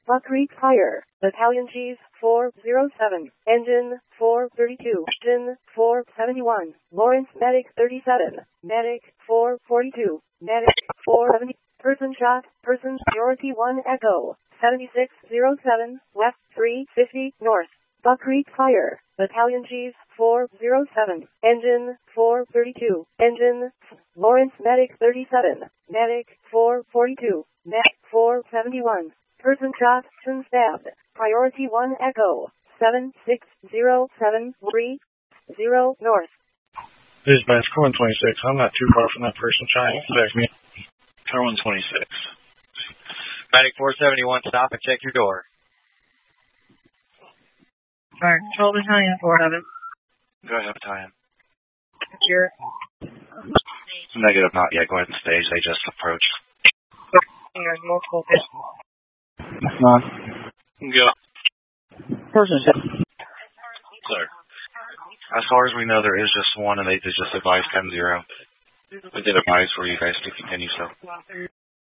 Buck Creek Fire, Battalion Chief 407, Engine 432, Engine 471, Lawrence Medic 37, Medic 442, Medic 470, person shot, person priority 1 Echo, 7607, West 350, North. Buck Creek Fire, Battalion Chief 407, Engine 432, Engine, Lawrence Medic 37, Medic 442, Medic 471, person shot, person stabbed, priority 1 Echo, 76073, 0 North. Dispatch, car 126. I'm not too far from that person trying to contact me. Car 126. Medic 471, stop and check your door. Fire Control Battalion 411. Go ahead, Battalion. Here. Negative, not yet. Go ahead and stage. They just approached. There's multiple people. Go. Person. Clear. As far as we know, there is just one, and they just advised 10-0. We did advise for you guys to continue, so.